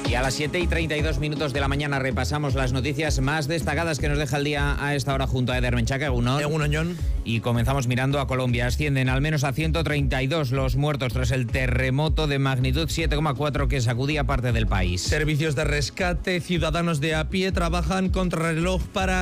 Y a las 7:32 de la mañana repasamos las noticias más destacadas que nos deja el día a esta hora junto a Eder Menchaca. Egunon. Y comenzamos mirando a Colombia. Ascienden al menos a 132 los muertos tras el terremoto de magnitud 7,4 que sacudía parte del país. Servicios de rescate, ciudadanos de a pie trabajan contrarreloj para